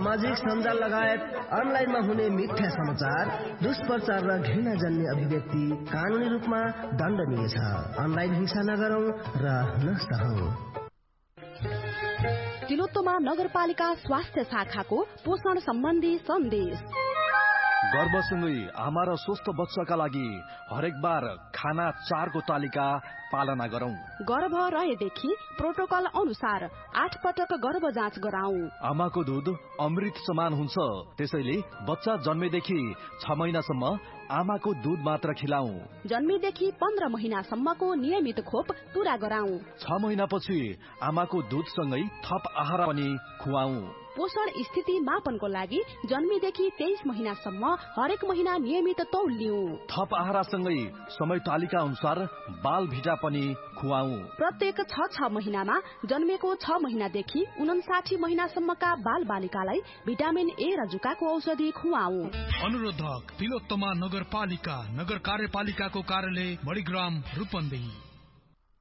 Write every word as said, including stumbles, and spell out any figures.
सामाजिक सञ्जाल लगायत अनलाइनमा हुने मिथ्या समाचार, दुष्प्रचार र घृणा जन्य अभिव्यक्ति कानूनी रूपमा दण्डनीय छ। अनलाइन हिंसा नगरौं र नसहौं। तिलोत्तमा नगरपालिका स्वास्थ्य शाखाको पोषण सम्बन्धी सन्देश। गर्भसँगै आमा र स्वस्थ बच्चाका लागि हरेक बार खाना चारको तालिका पालना गरौं। गर्भ रहेदेखि प्रोटोकल अनुसार आठ पटक गर्भ जाँच गराऊ। आमाको दूध अमृत समान हुन्छ, त्यसैले बच्चा जन्मेदेखि छ महिनासम्म आमाको दूध मात्र खिलाऊ। जन्मेदेखि पन्ध्र महिनासम्मको नियमित खोप पूरा गराऊ। छ महिनापछि आमाको दूधसँगै थप आहार पनि खुवाऊ। पोषण स्थिति मापनको लागि जन्मेदेखि तेइस महिनासम्म हरेक महिना नियमित तौल लिऊ। थप आहारसँगै समय तालिका अनुसार बाल भिटा पनि खुवाऊ। प्रत्येक छ छ महिनामा जन्मेको छ महिनादेखि उनासाठी महिनासम्मका बाल बालिकालाई भिटामिन ए र जुकाको औषधि खुवाऊ। अनुरोधक तिलोत्तमा नगरपालिका, नगर कार्यपालिकाको कार्यालय मणिग्राम रूपन्देही।